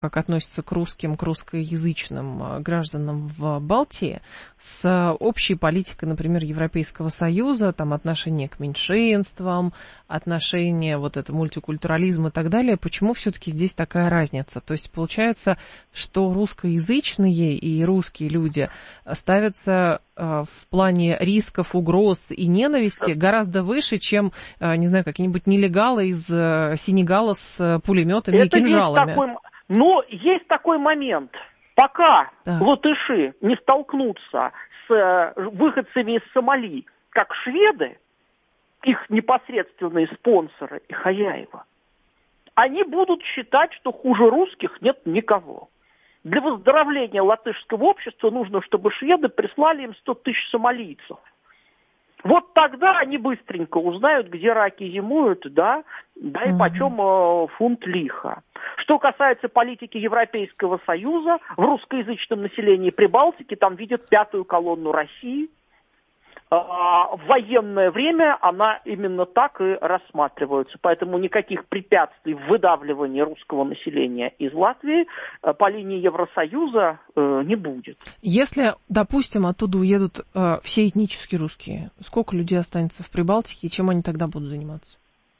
как относятся к русским, к русскоязычным гражданам в Балтии, с общей политикой, например, Европейского Союза, там отношение к меньшинствам, отношение вот это мультикультурализм и так далее, почему все-таки здесь такая разница? То есть получается, что русскоязычные и русские люди ставятся в плане рисков, угроз и ненависти гораздо выше, чем, не знаю, какие-нибудь нелегалы из Сенегала с пулеметами и кинжалами. Но есть такой момент. Пока латыши не столкнутся с выходцами из Сомали, как шведы, их непосредственные спонсоры и хозяева, они будут считать, что хуже русских нет никого. Для выздоровления латышского общества нужно, чтобы шведы прислали им 100 тысяч сомалийцев. Вот тогда они быстренько узнают, где раки зимуют, да и почем фунт лиха. Что касается политики Европейского Союза, в русскоязычном населении Прибалтики там видят пятую колонну России. В военное время она именно так и рассматривается. Поэтому никаких препятствий в выдавливании русского населения из Латвии по линии Евросоюза не будет. Если, допустим, оттуда уедут все этнически русские, сколько людей останется в Прибалтике и чем они тогда будут заниматься?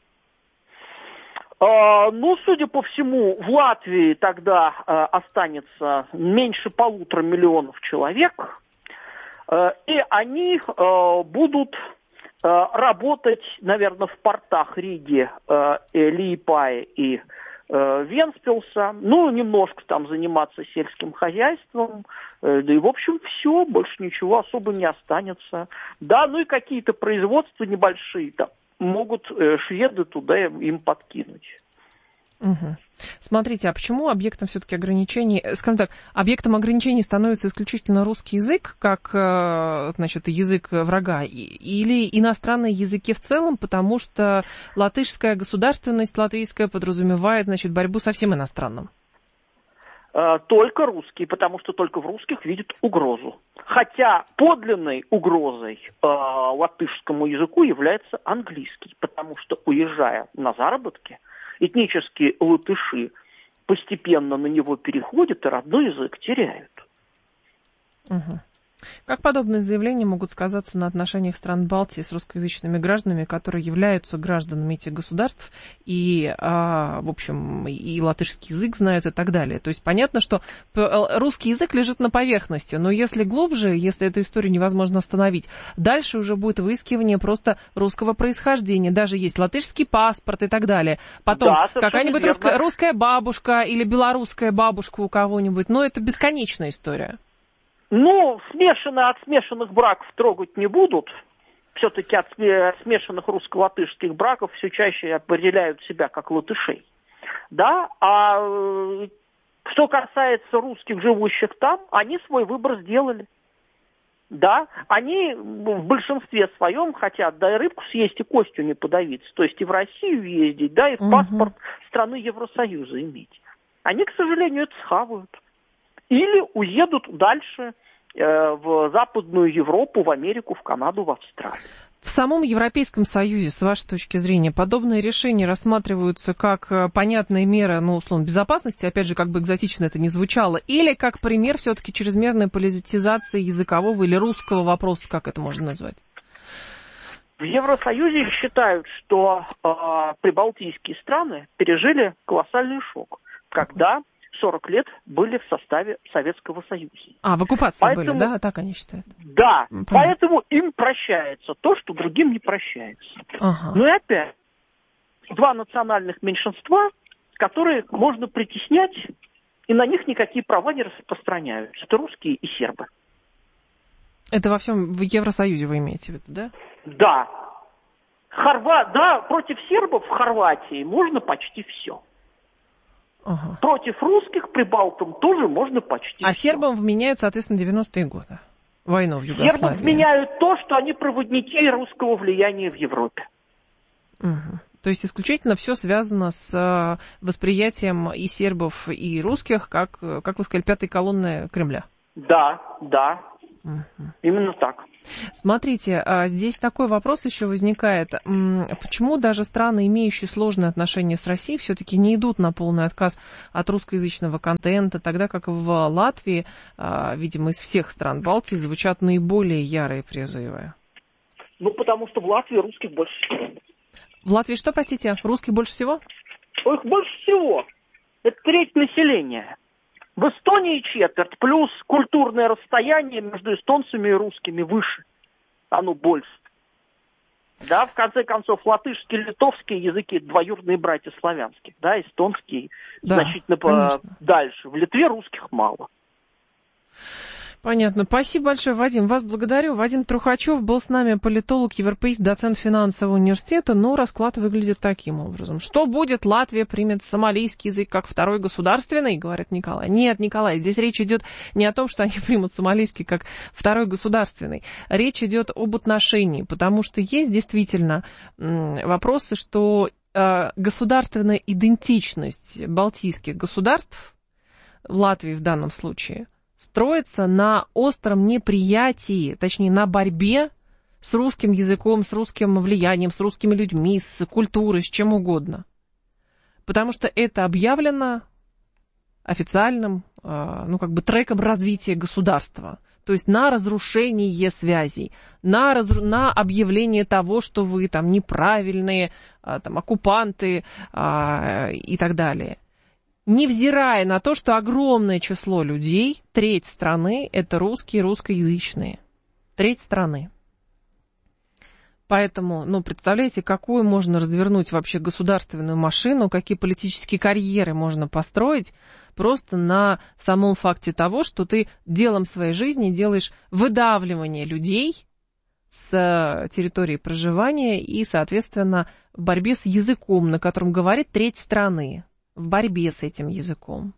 Судя по всему, в Латвии тогда останется меньше 1,5 миллиона человек. И они будут работать, наверное, в портах Риги, Лиепая и Венспилса. Немножко там заниматься сельским хозяйством. Да и, в общем, все, больше ничего особо не останется. Да, и какие-то производства небольшие там могут шведы туда им подкинуть. Угу. Смотрите, а почему объектом все-таки ограничений, скажем так, объектом ограничений становится исключительно русский язык, как, значит, язык врага, или иностранные языки в целом, потому что латышская государственность латвийская подразумевает, значит, борьбу со всем иностранным? Только русский, потому что только в русских видят угрозу. Хотя подлинной угрозой латышскому языку является английский, потому что, уезжая на заработки, этнические латыши постепенно на него переходят и родной язык теряют. Угу. Как подобные заявления могут сказаться на отношениях стран Балтии с русскоязычными гражданами, которые являются гражданами этих государств и, в общем, и латышский язык знают и так далее? То есть понятно, что русский язык лежит на поверхности, но если глубже, если эту историю невозможно остановить, дальше уже будет выискивание просто русского происхождения. Даже есть латышский паспорт и так далее. Потом какая-нибудь русская бабушка или белорусская бабушка у кого-нибудь. Но это бесконечная история. От смешанных браков трогать не будут. Все-таки от смешанных русско-латышских браков все чаще определяют себя как латышей. Да, а что касается русских, живущих там, они свой выбор сделали. Да, они в большинстве своем хотят, и рыбку съесть, и костью не подавиться. То есть и в Россию ездить, и в паспорт страны Евросоюза иметь. Они, к сожалению, это схавают. Или уедут дальше в Западную Европу, в Америку, в Канаду, в Австралию. В самом Европейском Союзе, с вашей точки зрения, подобные решения рассматриваются как понятная мера, условно, безопасности, опять же, как бы экзотично это ни звучало, или как пример все-таки чрезмерной политизации языкового или русского вопроса, как это можно назвать? В Евросоюзе считают, что прибалтийские страны пережили колоссальный шок, когда 40 лет были в составе Советского Союза. В оккупации были, да? Так они считают? Да, поэтому им прощается то, что другим не прощается. И опять, два национальных меньшинства, которые можно притеснять, и на них никакие права не распространяются. Это русские и сербы. Это во всем в Евросоюзе вы имеете в виду, да? Да. Против сербов в Хорватии можно почти все. Против русских прибалтам тоже можно почти все. Сербам вменяют, соответственно, 90-е годы. Войну в Югославии. Сербам вменяют то, что они проводники русского влияния в Европе. То есть исключительно все связано с восприятием и сербов, и русских, как вы сказали, пятой колонны Кремля. Да. Именно так. Смотрите, здесь такой вопрос еще возникает. Почему даже страны, имеющие сложные отношения с Россией, все-таки не идут на полный отказ от русскоязычного контента, тогда как в Латвии, видимо, из всех стран Балтии звучат наиболее ярые призывы? Ну, потому что в Латвии русских больше всего. В Латвии что, простите, русских больше всего? Их больше всего. Это треть населения. В Эстонии четверть, плюс культурное расстояние между эстонцами и русскими выше. Оно больше. Да, в конце концов, латышский и литовский языки – двоюродные братья славянских. Да, эстонский значительно дальше. В Литве русских мало. Понятно. Спасибо большое, Вадим. Вас благодарю. Вадим Трухачев был с нами, политолог, европеист, доцент финансового университета. Но расклад выглядит таким образом. Что будет? Латвия примет сомалийский язык как второй государственный, говорит Николай. Нет, Николай, здесь речь идет не о том, что они примут сомалийский как второй государственный. Речь идет об отношении, потому что есть действительно вопросы, что государственная идентичность балтийских государств, в Латвии в данном случае, строится на остром неприятии, точнее, на борьбе с русским языком, с русским влиянием, с русскими людьми, с культурой, с чем угодно. Потому что это объявлено официальным, треком развития государства. То есть на разрушение связей, на объявление того, что вы там неправильные, оккупанты и так далее. Невзирая на то, что огромное число людей, треть страны, это русские, русскоязычные. Треть страны. Поэтому, представляете, какую можно развернуть вообще государственную машину, какие политические карьеры можно построить просто на самом факте того, что ты делом своей жизни делаешь выдавливание людей с территории проживания и, соответственно, в борьбе с языком, на котором говорит треть страны. В борьбе с этим языком.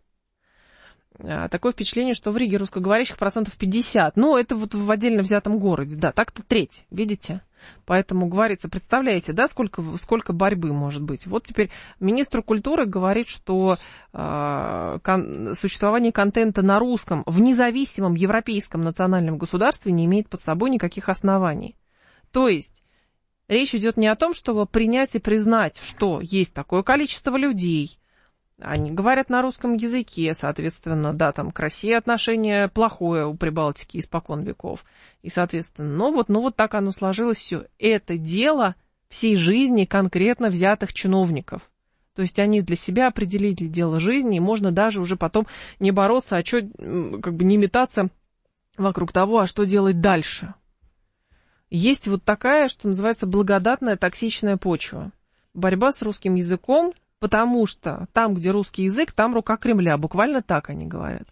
Такое впечатление, что в Риге русскоговорящих 50%. Это вот в отдельно взятом городе. Да, так-то треть, видите? Поэтому говорится, представляете, да, сколько борьбы может быть. Вот теперь министр культуры говорит, что существование контента на русском в независимом европейском национальном государстве не имеет под собой никаких оснований. То есть речь идет не о том, чтобы принять и признать, что есть такое количество людей, они говорят на русском языке, соответственно, да, там к России отношение плохое у Прибалтики испокон веков. И, соответственно, вот так оно сложилось все. Это дело всей жизни конкретно взятых чиновников. То есть они для себя определили дело жизни, и можно даже уже потом не бороться, а не метаться вокруг того, а что делать дальше. Есть вот такая, что называется, благодатная токсичная почва. Борьба с русским языком, потому что там, где русский язык, там рука Кремля. Буквально так они говорят.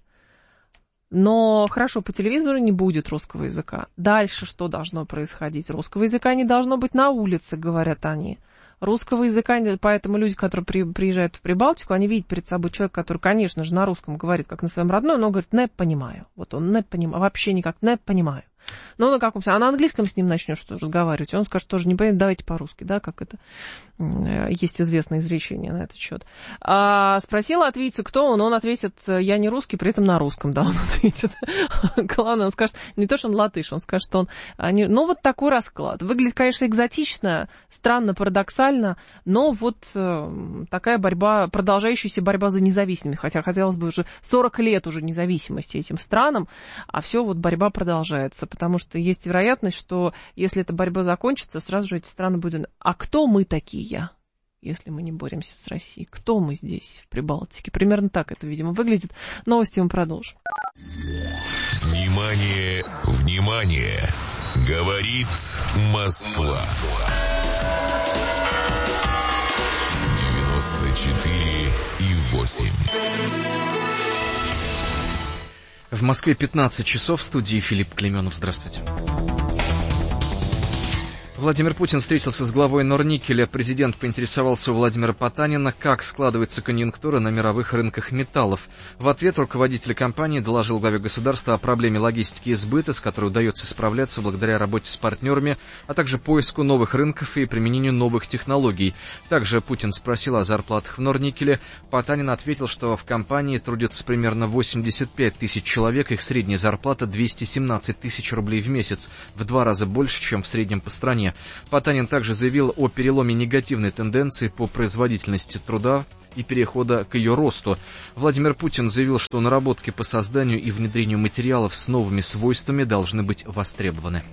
Но хорошо, по телевизору не будет русского языка. Дальше что должно происходить? Русского языка не должно быть на улице, говорят они. Русского языка, поэтому люди, которые приезжают в Прибалтику, они видят перед собой человека, который, конечно же, на русском говорит, как на своем родном, но говорит, не понимаю. Вот он не понимает, вообще никак не понимаю. А на английском с ним начнешь разговаривать, он скажет, тоже не понимает, давайте по-русски, да, как это, есть известное изречение на этот счет. Спросил латвийца, кто он ответит, я не русский, при этом на русском, да, он ответит. Главное, он скажет, не то, что он латыш, он скажет, что он, вот такой расклад. Выглядит, конечно, экзотично, странно, парадоксально, но вот такая борьба, продолжающаяся борьба за независимость, хотя, казалось бы, уже 40 лет уже независимости этим странам, а все вот борьба продолжается. Потому что есть вероятность, что если эта борьба закончится, сразу же эти страны будут... А кто мы такие, если мы не боремся с Россией? Кто мы здесь, в Прибалтике? Примерно так это, видимо, выглядит. Новости мы продолжим. Внимание, внимание! Говорит Москва. 94,8. В Москве 15 часов, в студии Филипп Клейменов. Здравствуйте. Владимир Путин встретился с главой Норникеля. Президент поинтересовался у Владимира Потанина, как складывается конъюнктура на мировых рынках металлов. В ответ руководитель компании доложил главе государства о проблеме логистики и сбыта, с которой удается справляться благодаря работе с партнерами, а также поиску новых рынков и применению новых технологий. Также Путин спросил о зарплатах в Норникеле. Потанин ответил, что в компании трудятся примерно 85 тысяч человек, их средняя зарплата 217 тысяч рублей в месяц, в 2 раза больше, чем в среднем по стране. Потанин также заявил о переломе негативной тенденции по производительности труда и перехода к ее росту. Владимир Путин заявил, что наработки по созданию и внедрению материалов с новыми свойствами должны быть востребованы.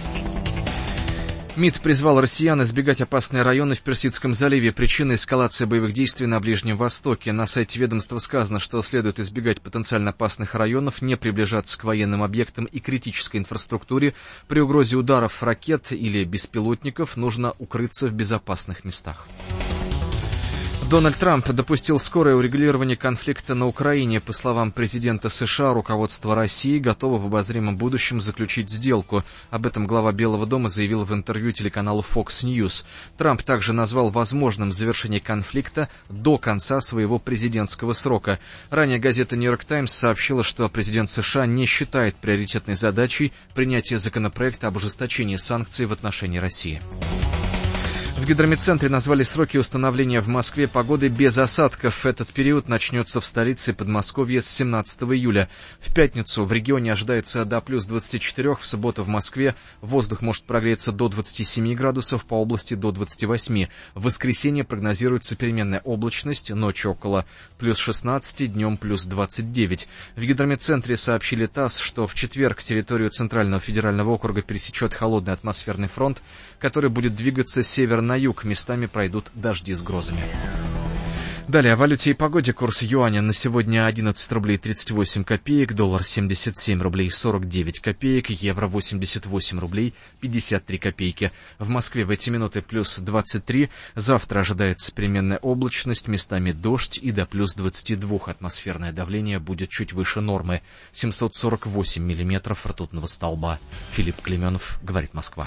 МИД призвал россиян избегать опасные районы в Персидском заливе. Причина — эскалация боевых действий на Ближнем Востоке. На сайте ведомства сказано, что следует избегать потенциально опасных районов, не приближаться к военным объектам и критической инфраструктуре. При угрозе ударов ракет или беспилотников нужно укрыться в безопасных местах. Дональд Трамп допустил скорое урегулирование конфликта на Украине. По словам президента США, руководство России готово в обозримом будущем заключить сделку. Об этом глава Белого дома заявил в интервью телеканалу Fox News. Трамп также назвал возможным завершение конфликта до конца своего президентского срока. Ранее газета New York Times сообщила, что президент США не считает приоритетной задачей принятие законопроекта об ужесточении санкций в отношении России. В гидрометцентре назвали сроки установления в Москве погоды без осадков. Этот период начнется в столице Подмосковья с 17 июля. В пятницу в регионе ожидается до плюс 24, в субботу в Москве воздух может прогреться до 27 градусов, по области до 28. В воскресенье прогнозируется переменная облачность, ночью около плюс 16, днем плюс 29. В гидрометцентре сообщили ТАСС, что в четверг территорию Центрального федерального округа пересечет холодный атмосферный фронт, который будет двигаться с севера на юг, местами пройдут дожди с грозами. Далее о валюте и погоде. Курс юаня на сегодня 11 рублей 38 копеек, доллар 77 рублей 49 копеек, евро 88 рублей 53 копейки. В Москве в эти минуты плюс 23. Завтра ожидается переменная облачность, местами дождь и до плюс 22. Атмосферное давление будет чуть выше нормы. 748 миллиметров ртутного столба. Филипп Клеменов, говорит Москва.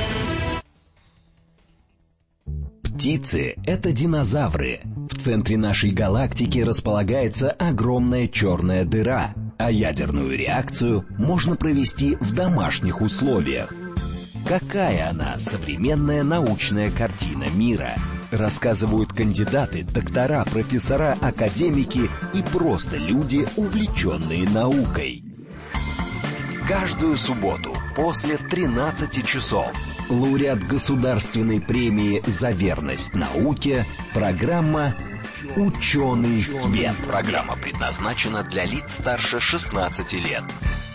Птицы — это динозавры. В центре нашей галактики располагается огромная черная дыра, а ядерную реакцию можно провести в домашних условиях. Какая она, современная научная картина мира? Рассказывают кандидаты, доктора, профессора, академики и просто люди, увлеченные наукой. Каждую субботу после 13 часов лауреат Государственной премии «За верность науке» программа «Ученый свет». Программа предназначена для лиц старше 16 лет.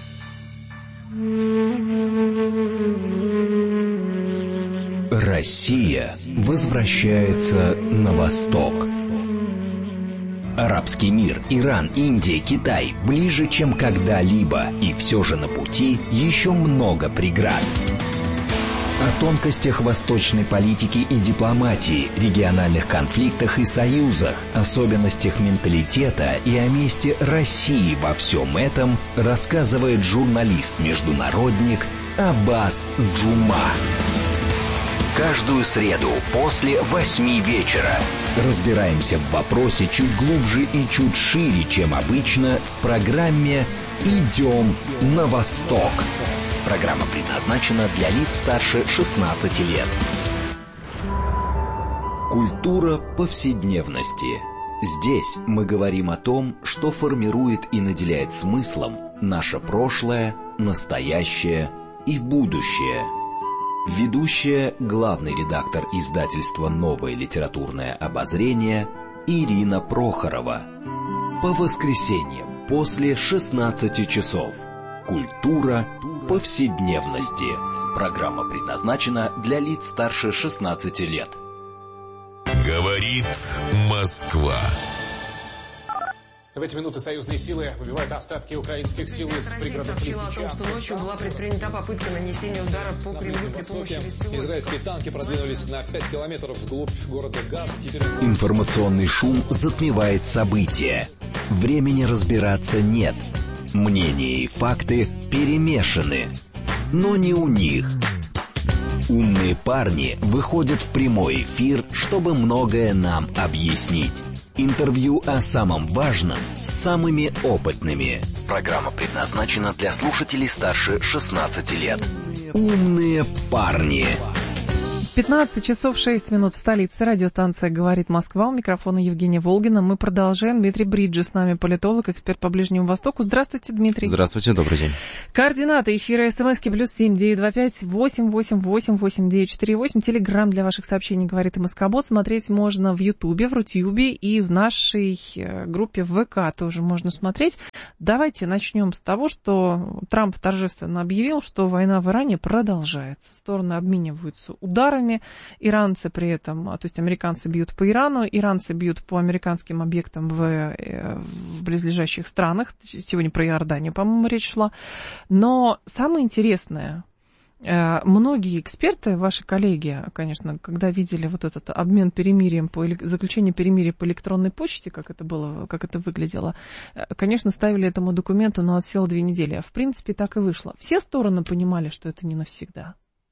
Россия возвращается на восток. Арабский мир, Иран, Индия, Китай ближе, чем когда-либо, и все же на пути еще много преград. О тонкостях восточной политики и дипломатии, региональных конфликтах и союзах, особенностях менталитета и о месте России во всем этом рассказывает журналист-международник Аббас Джума. Каждую среду после 8 вечера разбираемся в вопросе чуть глубже и чуть шире, чем обычно, в программе «Идем на восток». Программа предназначена для лиц старше 16 лет. Культура повседневности. Здесь мы говорим о том, что формирует и наделяет смыслом наше прошлое, настоящее и будущее. Ведущая, главный редактор издательства «Новое литературное обозрение» Ирина Прохорова. По воскресеньям после 16 часов. Культура повседневности. Программа предназначена для лиц старше 16 лет. Говорит Москва. В эти минуты союзные силы выбивают остатки украинских сил из пригородов Лисичанска. Сообщила о том, что ночью была предпринята попытка нанесения удара по Кремлю при помощи беспилотников. Израильские танки продвинулись на 5 километров вглубь города Газ. Информационный шум затмевает события. Времени разбираться нет. Мнения и факты перемешаны. Но не у них. Умные парни выходят в прямой эфир, чтобы многое нам объяснить. Интервью о самом важном с самыми опытными. Программа предназначена для слушателей старше 16 лет. Умные парни. 15 часов 6 минут в столице. Радиостанция «Говорит Москва». У микрофона Евгения Волгина. Мы продолжаем. Дмитрий Бриджес с нами, политолог, эксперт по Ближнему Востоку. Здравствуйте, Дмитрий. Здравствуйте, добрый день. Координаты эфира СМСки +7 925 888 8948. Телеграм для ваших сообщений «Говорит МСК-бот». Смотреть можно в Ютубе, в Рутюбе и в нашей группе ВК тоже можно смотреть. Давайте начнем с того, что Трамп торжественно объявил, что война в Иране продолжается. Стороны обмениваются ударами. Иранцы при этом, то есть американцы бьют по Ирану, иранцы бьют по американским объектам в близлежащих странах. Сегодня про Иорданию, по-моему, речь шла. Но самое интересное, многие эксперты, ваши коллеги, конечно, когда видели вот этот обмен перемирием, заключение перемирия по электронной почте, как это было, как это выглядело, конечно, ставили этому документу на отсел 2 недели. А в принципе так и вышло. Все стороны понимали, что это не навсегда.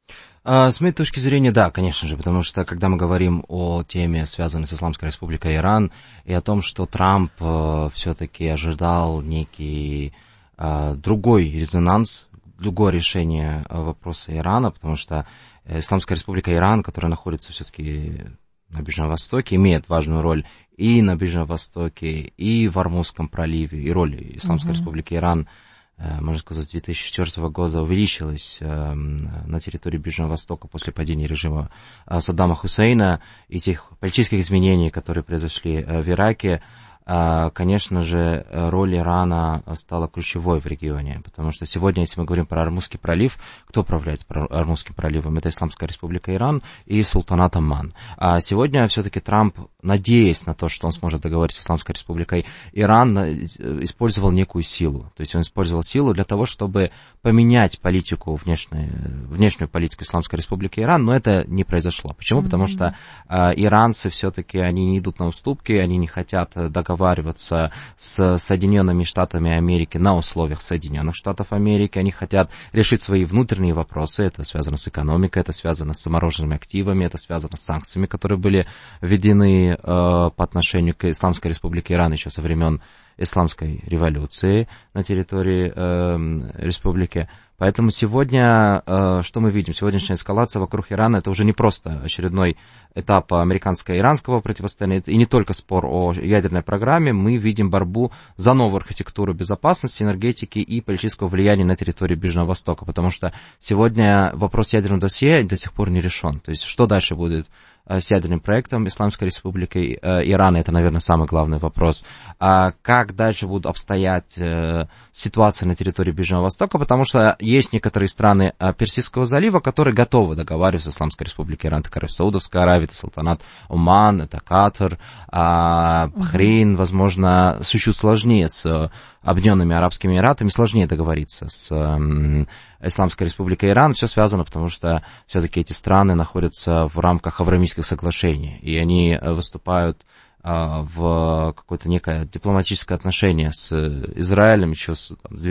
С моей точки зрения, да, конечно же, потому что, когда мы говорим о теме, связанной с Исламской Республикой Иран, и о том, что Трамп все-таки ожидал некий другой резонанс, другое решение вопроса Ирана, потому что Исламская Республика Иран, которая находится все-таки на Ближнем Востоке, имеет важную роль и на Ближнем Востоке, и в Ормузском проливе, и роль Исламской Республики Иран, можно сказать, с 2004 года увеличилась на территории Ближнего Востока после падения режима Саддама Хусейна и тех политических изменений, которые произошли в Ираке. Конечно же, роль Ирана стала ключевой в регионе, потому что сегодня, если мы говорим про Ормузский пролив, кто управляет Ормузским проливом? Это Исламская Республика Иран и Султанат Омман. А сегодня все-таки Трамп, надеясь на то, что он сможет договориться с Исламской Республикой Иран, использовал некую силу. То есть он использовал силу для того, чтобы поменять политику, внешнюю политику Исламской Республики Иран, но это не произошло. Почему? Потому что иранцы все-таки, они не идут на уступки, они не хотят договариваться с Соединенными Штатами Америки на условиях Соединенных Штатов Америки. Они хотят решить свои внутренние вопросы. Это связано с экономикой, это связано с замороженными активами, это связано с санкциями, которые были введены по отношению к Исламской Республике Иран еще со времен Исламской революции на территории республики. Поэтому сегодня, что мы видим? Сегодняшняя эскалация вокруг Ирана — это уже не просто очередной этап американско-иранского противостояния, и не только спор о ядерной программе, мы видим борьбу за новую архитектуру безопасности, энергетики и политического влияния на территории Ближнего Востока, потому что сегодня вопрос ядерного досье до сих пор не решен. То есть что дальше будет с ядерным проектом Исламской Республики Ирана, это, наверное, самый главный вопрос. Как дальше будут обстоять ситуация на территории Ближнего Востока, потому что есть некоторые страны Персидского залива, которые готовы договариваться с Исламской Республикой Иран. Это Саудовская Аравия, это Султанат Омман, это Катар, Бахрейн, возможно, чуть сложнее с Объединенными Арабскими Эмиратами, сложнее договориться с Исламской Республикой Иран. Все связано, потому что все-таки эти страны находятся в рамках Авраамийских соглашений, и они выступают в какое-то некое дипломатическое отношение с Израилем еще с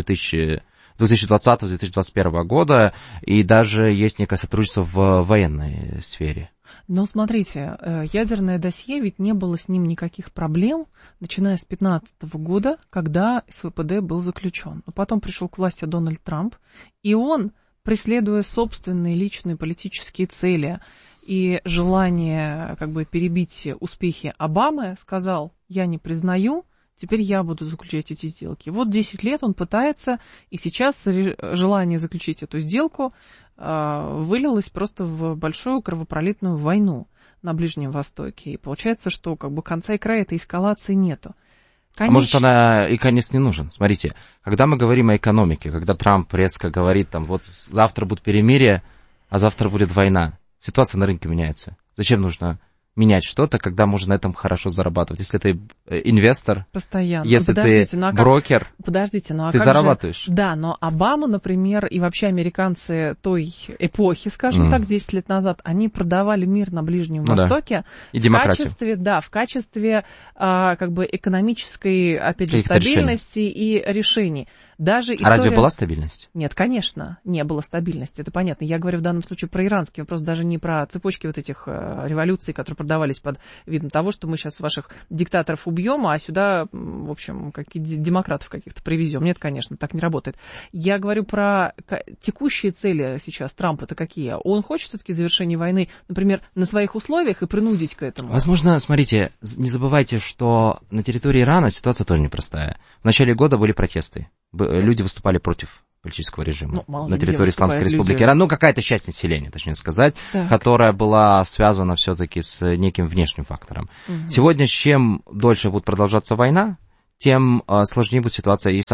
2020-2021 года, и даже есть некое сотрудничество в военной сфере. Но смотрите, ядерное досье, ведь не было с ним никаких проблем, начиная с 2015 года, когда СВПД был заключен. Но потом пришел к власти Дональд Трамп, и он, преследуя собственные личные политические цели и желание как бы перебить успехи Обамы, сказал: я не признаю, теперь я буду заключать эти сделки. Вот 10 лет он пытается, и сейчас желание заключить эту сделку вылилось просто в большую кровопролитную войну на Ближнем Востоке. И получается, что как бы конца и края этой эскалации нету. Конечно. А может, она и конец не нужен? Смотрите, когда мы говорим о экономике, когда Трамп резко говорит, там, вот завтра будет перемирие, а завтра будет война, ситуация на рынке меняется. Зачем нужно менять что-то, когда можно на этом хорошо зарабатывать? Если это инвестор, постоянно. если ты брокер, ты зарабатываешь. Да, но Обама, например, и вообще американцы той эпохи, скажем так, 10 лет назад, они продавали мир на Ближнем Востоке и демократию. В качестве как бы экономической, опять же, стабильности и решений. Даже история... А разве была стабильность? Нет, конечно, не было стабильности, это понятно. Я говорю в данном случае про иранский вопрос, даже не про цепочки вот этих революций, которые продавались под видом того, что мы сейчас ваших диктаторов убьем, а сюда, в общем, демократов каких-то привезем. Нет, конечно, так не работает. Я говорю про текущие цели сейчас Трампа-то какие. Он хочет все-таки завершения войны, например, на своих условиях и принудить к этому. Возможно, смотрите, не забывайте, что на территории Ирана ситуация тоже непростая. В начале года были протесты. Люди выступали против политического режима на территории Исламской Республики Иран. Ну, какая-то часть населения, точнее сказать, которая была связана все-таки с неким внешним фактором. Сегодня, чем дольше будет продолжаться война, тем сложнее будет ситуация и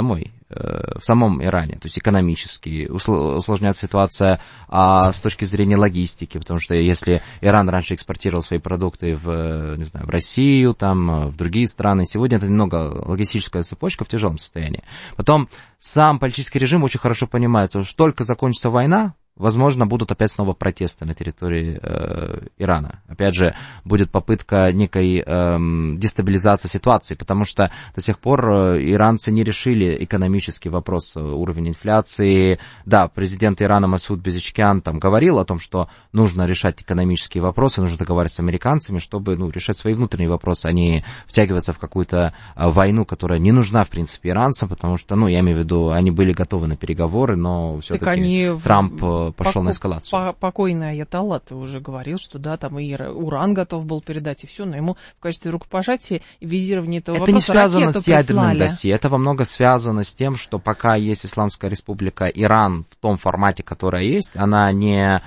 в самом Иране, то есть экономически усложняется ситуация с точки зрения логистики, потому что если Иран раньше экспортировал свои продукты в Россию, там, в другие страны, сегодня это немного логистическая цепочка в тяжелом состоянии. Потом сам политический режим очень хорошо понимает, что только закончится война, возможно, будут опять снова протесты на территории Ирана. Опять же, будет попытка некой дестабилизации ситуации, потому что до сих пор иранцы не решили экономический вопрос, уровень инфляции. Да, президент Ирана Масуд Пезешкиан там говорил о том, что нужно решать экономические вопросы, нужно договариваться с американцами, чтобы решать свои внутренние вопросы, а не втягиваться в какую-то войну, которая не нужна, в принципе, иранцам, потому что, я имею в виду, они были готовы на переговоры, но все-таки Трамп пошел на эскалацию. Покойный Аятолла, ты уже говорил, что да, там и уран готов был передать, и все, но ему в качестве рукопожатия и визирования этого вопроса ракету прислали. Это не связано с ядерным прислали. досье, это во много связано с тем, что пока есть Исламская Республика Иран в том формате, которая есть, она не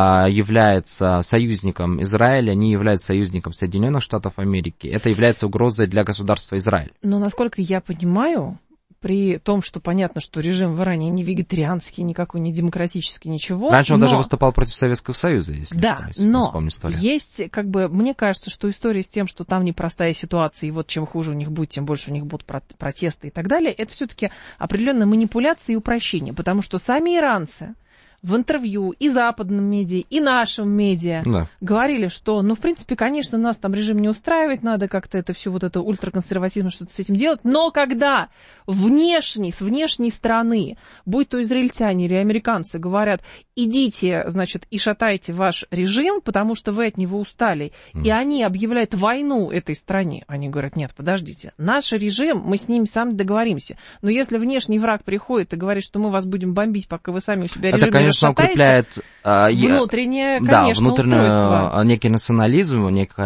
является союзником Израиля, не является союзником Соединенных Штатов Америки. Это является угрозой для государства Израиль. Но, насколько я понимаю, при том, что понятно, что режим в Иране не вегетарианский, никакой не демократический, ничего. Раньше он даже выступал против Советского Союза, если но есть, мне кажется, что история с тем, что там непростая ситуация, и вот чем хуже у них будет, тем больше у них будут протесты и так далее, это все-таки определенная манипуляция и упрощение, потому что сами иранцы в интервью и западном медиа, и нашем медиа говорили, что, в принципе, конечно, нас там режим не устраивает, надо как-то это все, вот это ультраконсерватизм, что-то с этим делать, но когда с внешней стороны, будь то израильтяне или американцы, говорят, идите, и шатайте ваш режим, потому что вы от него устали, и они объявляют войну этой стране, они говорят, нет, подождите, наш режим, мы с ним сами договоримся, но если внешний враг приходит и говорит, что мы вас будем бомбить, пока вы сами у себя режим не конечно, укрепляет внутреннее, устройство. Некий национализм,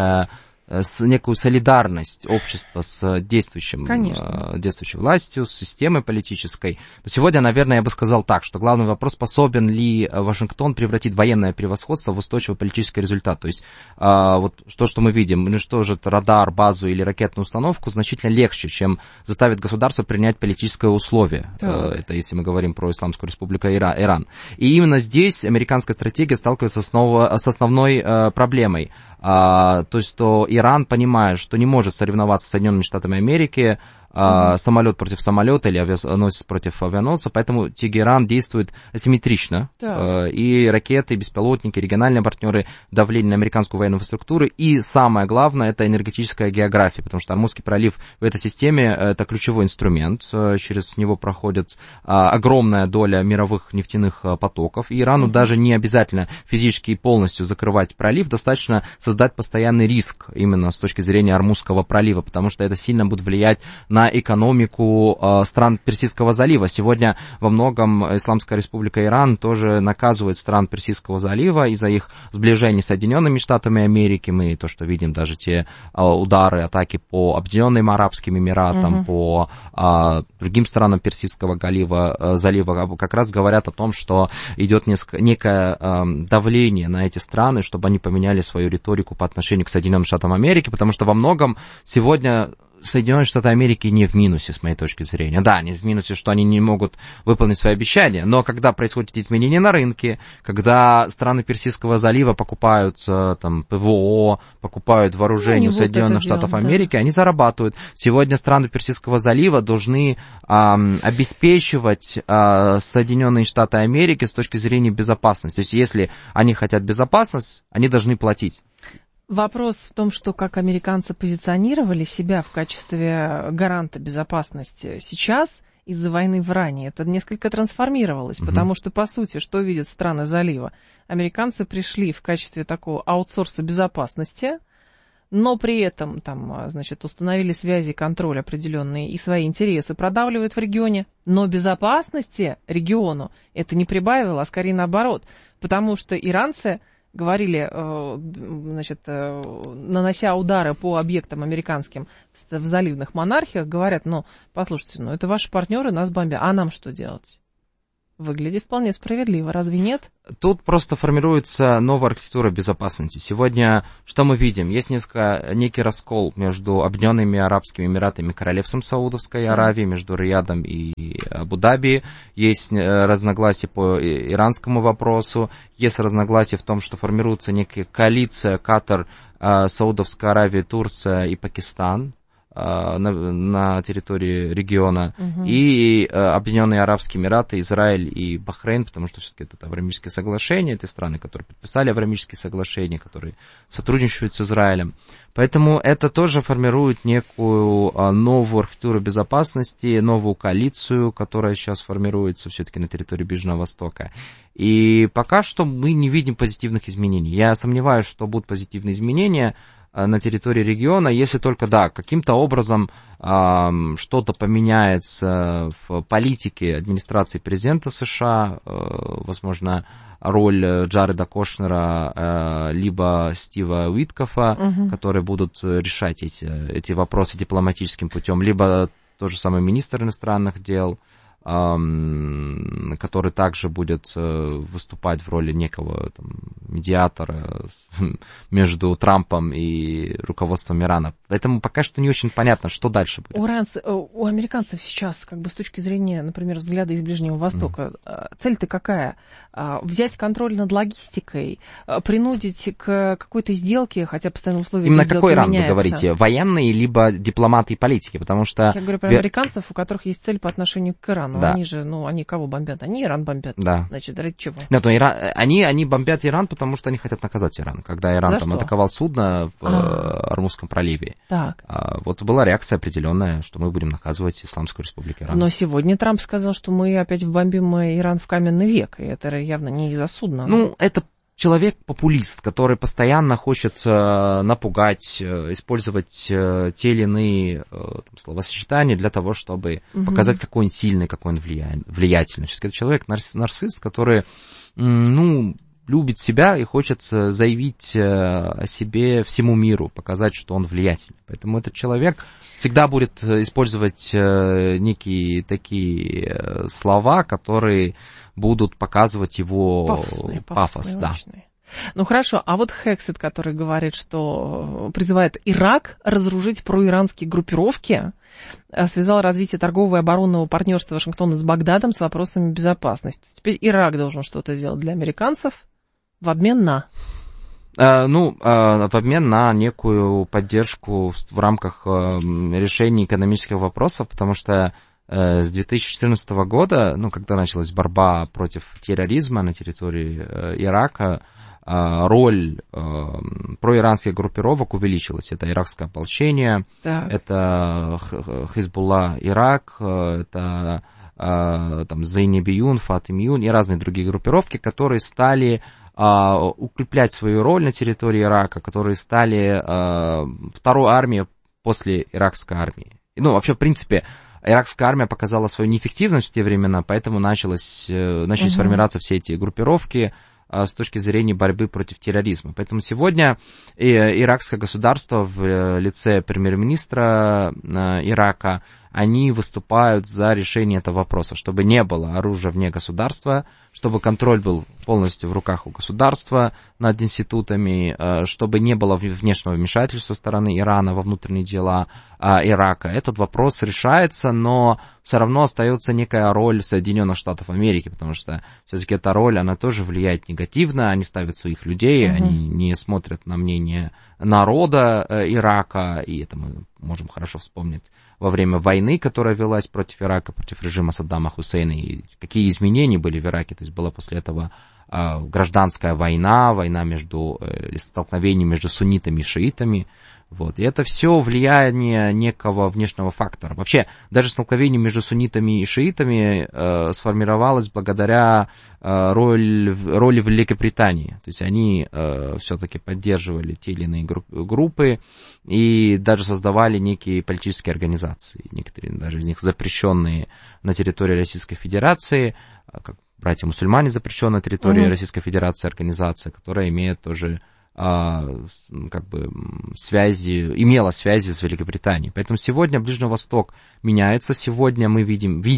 некую солидарность общества с действующей властью, с системой политической. Но сегодня, наверное, я бы сказал так, что главный вопрос, способен ли Вашингтон превратить военное превосходство в устойчивый политический результат. То есть вот то, что мы видим, уничтожит радар, базу или ракетную установку, значительно легче, чем заставить государство принять политическое условие. Это если мы говорим про Исламскую Республику Иран. И именно здесь американская стратегия сталкивается с основной проблемой. То есть, что Иран понимает, что не может соревноваться с Соединенными Штатами Америки, самолет против самолета или авианосец против авианосца, поэтому Тегеран действует асимметрично. И ракеты, и беспилотники, региональные партнеры, давление на американскую военную инфраструктуру. И самое главное, это энергетическая география, потому что Ормузский пролив в этой системе это ключевой инструмент. Через него проходит огромная доля мировых нефтяных потоков. И Ирану даже не обязательно физически и полностью закрывать пролив, достаточно создать постоянный риск именно с точки зрения Ормузского пролива, потому что это сильно будет влиять на экономику стран Персидского залива. Сегодня во многом Исламская Республика Иран тоже наказывает стран Персидского залива из-за их сближения с Соединенными Штатами Америки. Мы то, что видим, даже те удары, атаки по Объединенным Арабским Эмиратам, по другим странам Персидского залива, как раз говорят о том, что идет некое давление на эти страны, чтобы они поменяли свою риторику по отношению к Соединенным Штатам Америки, потому что во многом сегодня Соединенные Штаты Америки не в минусе, с моей точки зрения. Да, они в минусе, что они не могут выполнить свои обещания, но когда происходят изменения на рынке, когда страны Персидского залива покупают там ПВО, покупают вооружение у Соединенных Штатов Америки, они зарабатывают. Сегодня страны Персидского залива должны обеспечивать Соединенные Штаты Америки с точки зрения безопасности. То есть если они хотят безопасность, они должны платить. Вопрос в том, что как американцы позиционировали себя в качестве гаранта безопасности сейчас из-за войны в Иране, это несколько трансформировалось, потому что, по сути, что видят страны залива? Американцы пришли в качестве такого аутсорса безопасности, но при этом там, значит, установили связи, контроль определенные и свои интересы продавливают в регионе, но безопасности региону это не прибавило, а скорее наоборот, потому что иранцы говорили, значит, нанося удары по объектам американским в заливных монархиях, говорят, послушайте, это ваши партнеры, нас бомбят, а нам что делать? Выглядит вполне справедливо, разве нет? Тут просто формируется новая архитектура безопасности. Сегодня что мы видим? Есть некий раскол между Объединенными Арабскими Эмиратами и Королевством Саудовской Аравии, между Риядом и Абу-Даби. Есть разногласия по иранскому вопросу. Есть разногласия в том, что формируется некая коалиция Катар, Саудовская Аравия, Турция и Пакистан на территории региона, и Объединенные Арабские Эмираты, Израиль и Бахрейн, потому что все-таки это Авраамические соглашения, это страны, которые подписали Авраамические соглашения, которые сотрудничают с Израилем. Поэтому это тоже формирует некую новую архитектуру безопасности, новую коалицию, которая сейчас формируется все-таки на территории Ближнего Востока. И пока что мы не видим позитивных изменений. Я сомневаюсь, что будут позитивные изменения на территории региона, если только, каким-то образом что-то поменяется в политике администрации президента США, возможно, роль Джареда Кушнера либо Стива Уиткофа, которые будут решать эти вопросы дипломатическим путем, либо тот же самый министр иностранных дел, который также будет выступать в роли некого медиатора между Трампом и руководством Ирана. Поэтому пока что не очень понятно, что дальше будет. У американцев сейчас, с точки зрения, например, взгляда из Ближнего Востока, цель-то какая? Взять контроль над логистикой, принудить к какой-то сделке, хотя постоянно условия именно какой Иран вы говорите? Военные, либо дипломаты и политики? Потому что... Я говорю про американцев, у которых есть цель по отношению к Ирану. Да. Они же, они кого бомбят? Они Иран бомбят. Да. Значит, ради чего? Нет, они бомбят Иран, потому что они хотят наказать Иран. Когда Иран атаковал судно в Ормузском проливе. Так. Вот была реакция определенная, что мы будем наказывать Исламскую Республику Иран. Но сегодня Трамп сказал, что мы опять вбомбим Иран в каменный век. И это явно не из-за судна. Это человек-популист, который постоянно хочет напугать, использовать те или иные словосочетания для того, чтобы показать, какой он сильный, какой он влиятельный. Это человек-нарцисс, который, любит себя и хочет заявить о себе всему миру, показать, что он влиятельный. Поэтому этот человек всегда будет использовать некие такие слова, которые будут показывать его пафос. Да. Хорошо, а вот Хексет, который говорит, что призывает Ирак разоружить проиранские группировки, связал развитие торгового и оборонного партнерства Вашингтона с Багдадом с вопросами безопасности. Теперь Ирак должен что-то делать для американцев в обмен на... в обмен на некую поддержку в рамках решения экономических вопросов, потому что с 2014 года, когда началась борьба против терроризма на территории Ирака, роль проиранских группировок увеличилась. Это иракское ополчение, это Хизбулла Ирак, это Зайнибиюн, Фатимиюн и разные другие группировки, которые стали укреплять свою роль на территории Ирака, которые стали второй армией после иракской армии. Вообще, в принципе, иракская армия показала свою неэффективность в те времена, поэтому начались формироваться все эти группировки с точки зрения борьбы против терроризма. Поэтому сегодня иракское государство в лице премьер-министра Ирака, они выступают за решение этого вопроса, чтобы не было оружия вне государства, чтобы контроль был полностью в руках у государства над институтами, чтобы не было внешнего вмешательства со стороны Ирана во внутренние дела Ирака. Этот вопрос решается, но все равно остается некая роль Соединенных Штатов Америки, потому что все-таки эта роль, она тоже влияет негативно, они ставят своих людей, они не смотрят на мнение народа Ирака, и это мы можем хорошо вспомнить во время войны, которая велась против Ирака, против режима Саддама Хусейна, и какие изменения были в Ираке, то есть была после этого гражданская война между столкновением между суннитами и шиитами. Вот. И это все влияние некого внешнего фактора. Вообще, даже столкновение между суннитами и шиитами сформировалось благодаря роли Великобритании. То есть они все-таки поддерживали те или иные группы и даже создавали некие политические организации. Некоторые даже из них запрещенные на территории Российской Федерации, как братья-мусульмане, запрещенная на территории Российской Федерации организация, которая имеет тоже имела связи с Великобританией. Поэтому сегодня Ближний Восток меняется. Сегодня мы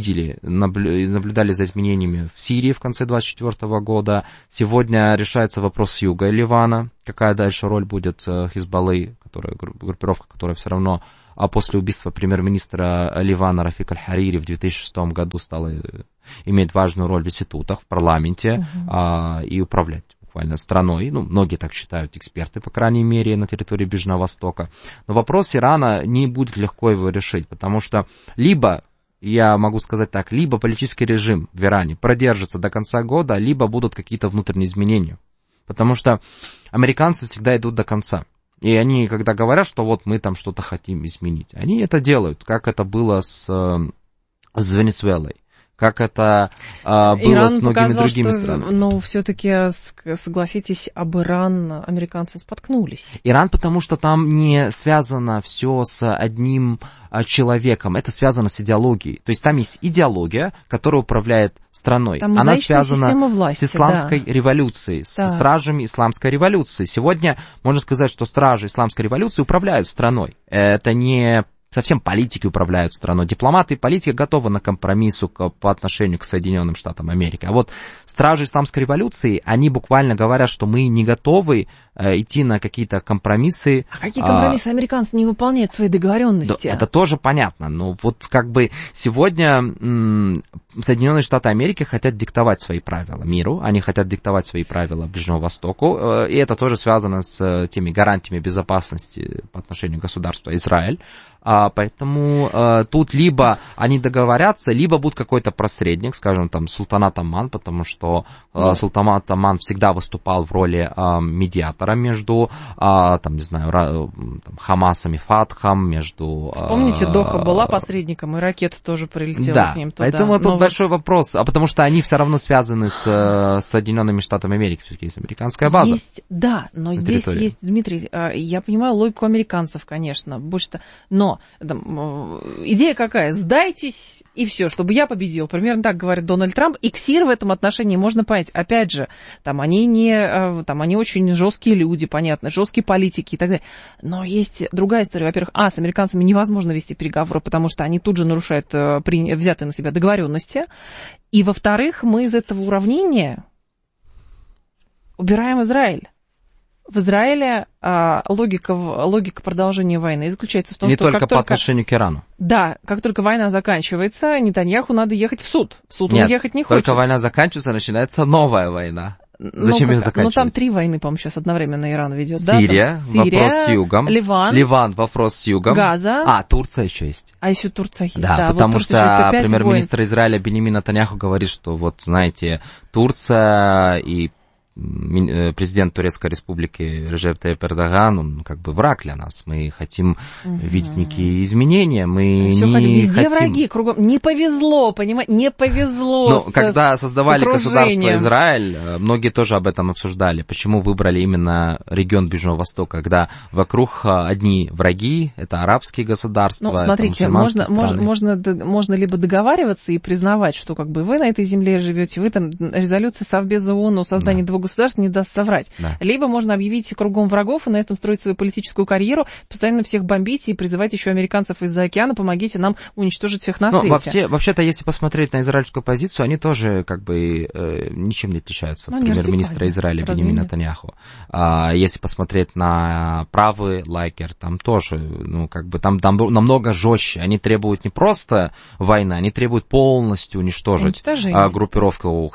наблюдали за изменениями в Сирии в конце 2024 года. Сегодня решается вопрос юга и Ливана. Какая дальше роль будет Хизбаллы, группировка, которая все равно после убийства премьер-министра Ливана Рафика Аль-Харири в 2006 году стала иметь важную роль в институтах, в парламенте и управлять буквально страной. Многие так считают, эксперты, по крайней мере, на территории Ближнего Востока. Но вопрос Ирана не будет легко его решить, потому что либо, я могу сказать так, либо политический режим в Иране продержится до конца года, либо будут какие-то внутренние изменения. Потому что американцы всегда идут до конца. И они, когда говорят, что вот мы там что-то хотим изменить, они это делают, как это было с Венесуэлой. Как это было Иран с многими другими странами. Но все-таки, согласитесь, об Иран американцы споткнулись. Иран, потому что там не связано все с одним человеком, это связано с идеологией. То есть там есть идеология, которая управляет страной. Там она связана власти, с исламской революцией, с стражами исламской революции. Сегодня можно сказать, что стражи исламской революции управляют страной. Это не совсем политики управляют страной. Дипломаты и политики готовы на компромиссу по отношению к Соединенным Штатам Америки. А вот стражи исламской революции, они буквально говорят, что мы не готовы идти на какие-то компромиссы. А какие компромиссы? Американцы не выполняют свои договоренности. Да, это тоже понятно. Но вот как бы сегодня Соединенные Штаты Америки хотят диктовать свои правила миру, они хотят диктовать свои правила Ближнему Востоку, и это тоже связано с теми гарантиями безопасности по отношению к государству Израиль. Поэтому тут либо они договорятся, либо будет какой-то посредник, скажем, там, Султанат Оман, потому что Султанат Оман всегда выступал в роли медиатора между, там, не знаю, Хамасом и Фатхом, между... Вспомните, Доха была посредником, и ракета тоже прилетела к ним туда. Поэтому тут большой вопрос, потому что они все равно связаны с Соединенными Штатами Америки, все-таки есть американская база. Да, но здесь есть, Дмитрий, я понимаю логику американцев, конечно, больше-то, но идея какая? Сдайтесь, и все, чтобы я победил. Примерно так говорит Дональд Трамп. И КСИР в этом отношении можно понять. Опять же, они очень жесткие люди, понятно, жесткие политики и так далее. Но есть другая история. Во-первых, с американцами невозможно вести переговоры, потому что они тут же нарушают взятые на себя договоренности. И, во-вторых, мы из этого уравнения убираем Израиль. В Израиле логика продолжения войны заключается в том, что... Не только по отношению к Ирану. Да, как только война заканчивается, Нетаньяху надо ехать в суд. В суд он ехать не хочет. Только война заканчивается, начинается новая война. Зачем ее заканчивать? Там 3 войны, по-моему, сейчас одновременно Иран ведет. Сирия, вопрос с югом. Ливан, вопрос с югом. Газа. Турция еще есть. А еще Турция есть, да. Потому что премьер-министр Израиля Беньямин Нетаньяху говорит, что вот, знаете, Турция и президент Турецкой республики Реджеп Тайип Эрдоган, он как бы враг для нас. Мы хотим видеть некие изменения. Мы везде хотим... враги кругом. Не повезло, понимаете? Не повезло. Когда создавали государство Израиль, многие тоже об этом обсуждали. Почему выбрали именно регион Ближнего Востока, когда вокруг одни враги, это арабские государства. Смотрите, можно либо договариваться и признавать, что как бы вы на этой земле живете, вы там резолюции Совбеза ООН о создании двух государств не даст соврать. Да. Либо можно объявить кругом врагов и на этом строить свою политическую карьеру, постоянно всех бомбить и призывать еще американцев из-за океана, помогите нам уничтожить всех на свете. Вообще-то, если посмотреть на израильскую позицию, они тоже как бы ничем не отличаются от премьер-министра Израиля Беньямина Нетаньяху. Если посмотреть на правый лагерь, там тоже, там намного жестче. Они требуют не просто войны, они требуют полностью уничтожить группировку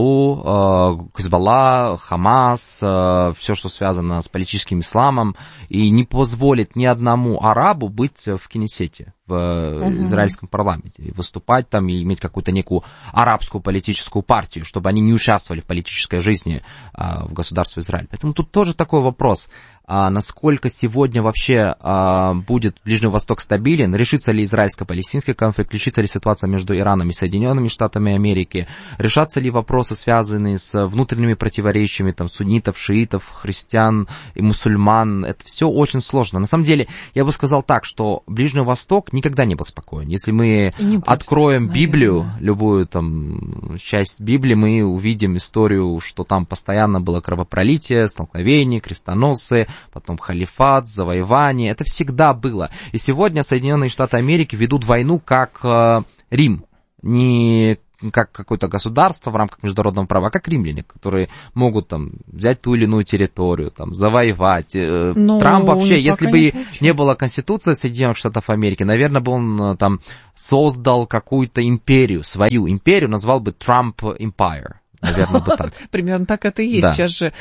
Хизбалла, Хамас, все, что связано с политическим исламом, и не позволит ни одному арабу быть в Кнессете, в израильском парламенте, и выступать там, и иметь какую-то некую арабскую политическую партию, чтобы они не участвовали в политической жизни в государстве Израиль. Поэтому тут тоже такой вопрос, насколько сегодня вообще будет Ближний Восток стабилен, решится ли израильско-палестинский конфликт, решится ли ситуация между Ираном и Соединенными Штатами Америки, решатся ли вопросы, связанные с внутренними противоречиями там, суннитов, шиитов, христиан и мусульман. Это все очень сложно. На самом деле, я бы сказал так, что Ближний Восток никогда не был спокоен. Если мы откроем Библию, любую там часть Библии, мы увидим историю, что там постоянно было кровопролитие, столкновения, крестоносцы, потом халифат, завоевание. Это всегда было. И сегодня Соединенные Штаты Америки ведут войну как Рим, не как какое-то государство в рамках международного права, а как римляне, которые могут там взять ту или иную территорию, там, завоевать. Трамп вообще, если бы не было Конституции Соединенных Штатов Америки, наверное, бы он там создал какую-то империю, свою империю, назвал бы Trump Empire. Наверное, бы так. Примерно так это и есть. Да. Сейчас же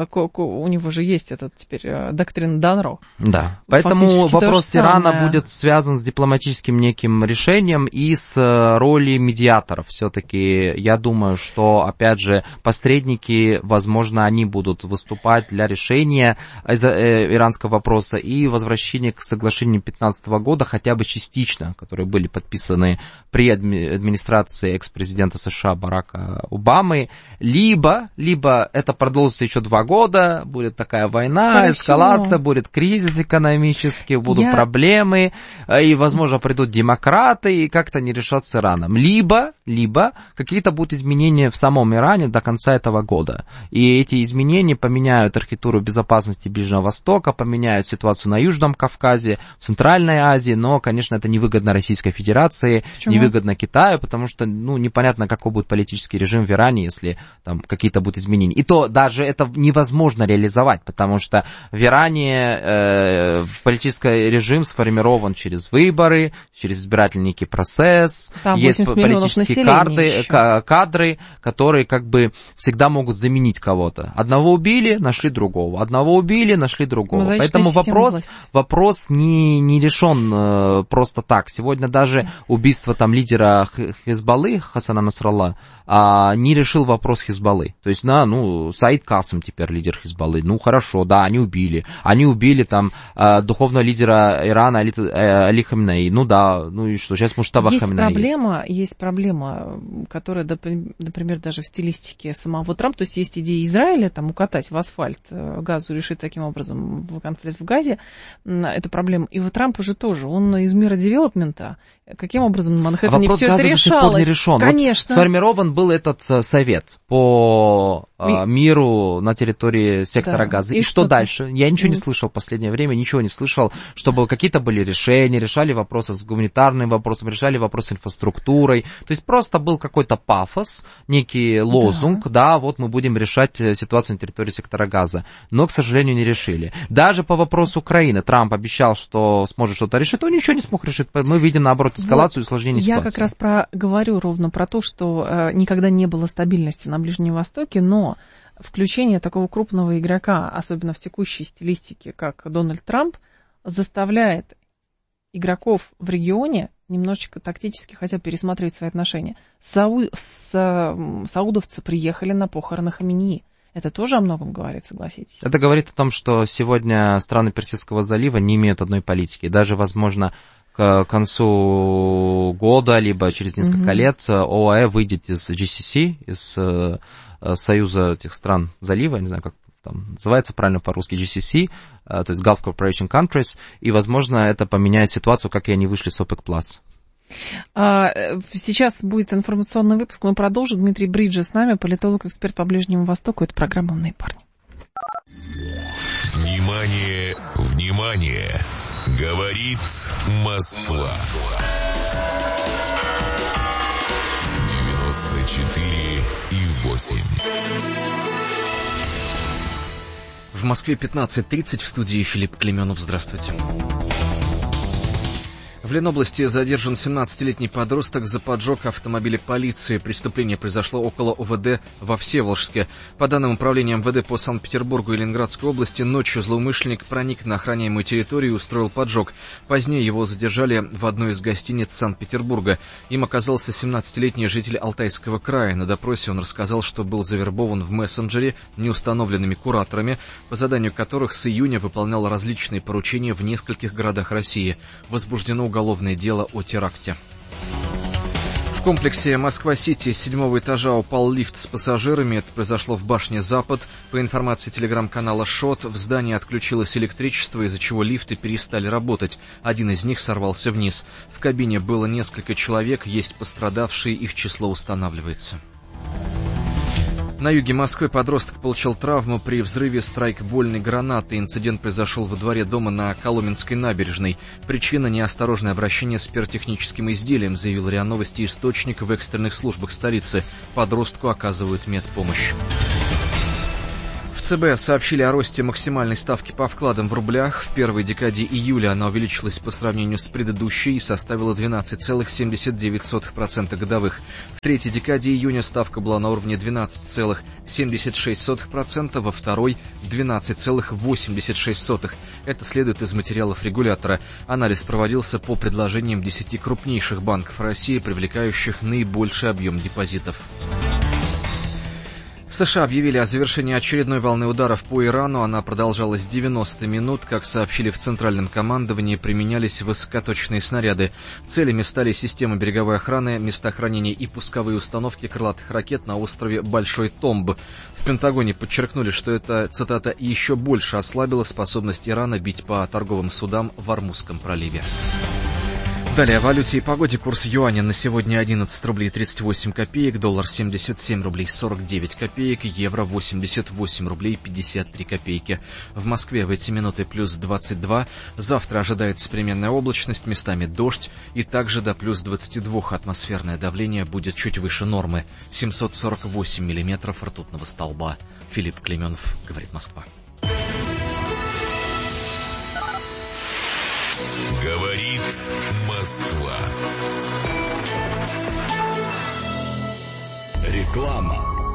у него же есть этот теперь доктрина Данро. Да. Поэтому вопрос Ирана будет связан с дипломатическим неким решением и с ролью медиаторов. Все-таки я думаю, что, опять же, посредники, возможно, они будут выступать для решения иранского вопроса и возвращения к соглашению 2015 года, хотя бы частично, которые были подписаны при администрации экс-президента США Барака Обамы. Либо это продолжится еще 2 года, будет такая война, эскалация, будет кризис экономический, будут проблемы, и, возможно, придут демократы, и как-то не решат с Ираном. Либо какие-то будут изменения в самом Иране до конца этого года. И эти изменения поменяют архитектуру безопасности Ближнего Востока, поменяют ситуацию на Южном Кавказе, в Центральной Азии, но, конечно, это невыгодно Российской Федерации, невыгодно Китаю, потому что, непонятно, какой будет политический режим в Иране, если там какие-то будут изменения. И то даже это невозможно реализовать, потому что в Иране политический режим сформирован через выборы, через избирательный некий процесс, там есть политические кадры, которые как бы всегда могут заменить кого-то. Одного убили, нашли другого. Одного убили, нашли другого. Поэтому вопрос не решен просто так. Сегодня даже убийство там лидера Хизбаллы Хасана Насралла не решил вопрос Хизбаллы. То есть, Саид Касым теперь лидер Хизбаллы. Хорошо, да, они убили. Они убили там духовного лидера Ирана Али Хаминеи. И что, сейчас Муштаба Хаминеи есть проблема, которая, например, даже в стилистике самого Трампа, то есть есть идея Израиля, там, укатать в асфальт Газу, решить таким образом конфликт в Газе, эту проблему. И вот Трамп уже тоже, он из мира девелопмента, каким образом на Манхэттене все это решалось? Не решен. Конечно. Вот сформирован был этот совет по миру на территории сектора Газа. И что дальше? Я ничего не слышал в последнее время, ничего не слышал, чтобы какие-то были решения, решали вопросы с гуманитарным вопросом, решали вопросы с инфраструктурой. То есть просто был какой-то пафос, некий лозунг, вот мы будем решать ситуацию на территории сектора Газа. Но, к сожалению, не решили. Даже по вопросу Украины Трамп обещал, что сможет что-то решить, он ничего не смог решить. Мы видим, наоборот, эскалацию и усложнение ситуации. Я как раз говорю ровно про то, что никогда не было стабильности на Ближнем Востоке, но включение такого крупного игрока, особенно в текущей стилистике, как Дональд Трамп, заставляет игроков в регионе немножечко тактически хотя бы пересматривать свои отношения. Саудовцы приехали на похороны Хаминеи. Это тоже о многом говорит, согласитесь? Это говорит о том, что сегодня страны Персидского залива не имеют одной политики. Даже, возможно, к концу года, либо через несколько лет ОАЭ выйдет из GCC, из Союза этих стран залива, я не знаю, как там называется правильно по-русски, GCC, то есть Gulf Cooperation Countries, и, возможно, это поменяет ситуацию, как и они вышли с OPEC+. Сейчас будет информационный выпуск, мы продолжим. Дмитрий Бриджес с нами, политолог, эксперт по Ближнему Востоку. Это программа «Умные парни». Внимание, внимание! Говорит Москва. 94,8. В Москве 15:30, в студии Филипп Клеменов. Здравствуйте. В Ленобласти задержан 17-летний подросток за поджог автомобиля полиции. Преступление произошло около ОВД во Всеволожске. По данным управления МВД по Санкт-Петербургу и Ленинградской области, ночью злоумышленник проник на охраняемую территорию и устроил поджог. Позднее его задержали в одной из гостиниц Санкт-Петербурга. Им оказался 17-летний житель Алтайского края. На допросе он рассказал, что был завербован в мессенджере неустановленными кураторами, по заданию которых с июня выполнял различные поручения в нескольких городах России. Возбуждено уголовное дело о теракте. В комплексе Москва-Сити с 7-го этажа упал лифт с пассажирами. Это произошло в башне «Запад». По информации телеграм-канала «Шот», в здании отключилось электричество, из-за чего лифты перестали работать. Один из них сорвался вниз. В кабине было несколько человек, есть пострадавшие, их число устанавливается. На юге Москвы подросток получил травму при взрыве страйкбольной гранаты. Инцидент произошел во дворе дома на Коломенской набережной. Причина — неосторожное обращение с пиротехническим изделием, заявил РИА Новости источник в экстренных службах столицы. Подростку оказывают медпомощь. В ЦБ сообщили о росте максимальной ставки по вкладам в рублях. В первой декаде июля она увеличилась по сравнению с предыдущей и составила 12,79% годовых. В третьей декаде июня ставка была на уровне 12,76%, во второй – 12,86%. Это следует из материалов регулятора. Анализ проводился по предложениям 10 крупнейших банков России, привлекающих наибольший объем депозитов. США объявили о завершении очередной волны ударов по Ирану. Она продолжалась 90 минут. Как сообщили в Центральном командовании, применялись высокоточные снаряды. Целями стали системы береговой охраны, места хранения и пусковые установки крылатых ракет на острове Большой Томб. В Пентагоне подчеркнули, что это, цитата, еще больше ослабило способность Ирана бить по торговым судам в Ормузском проливе. Далее о валюте и погоде. Курс юаня на сегодня 11 рублей 38 копеек, доллар 77 рублей 49 копеек, евро 88 рублей 53 копейки. В Москве в эти минуты плюс 22. Завтра ожидается переменная облачность, местами дождь, и также до плюс 22 атмосферное давление будет чуть выше нормы. 748 миллиметров ртутного столба. Филипп Клеменов, говорит Москва. Говорит Москва. Реклама.